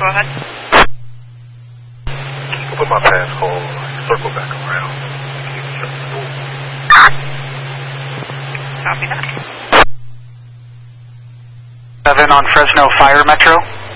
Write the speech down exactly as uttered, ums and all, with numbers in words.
go ahead. I'll put my pass hole, circle back around. Copy that. seven on Fresno Fire Metro.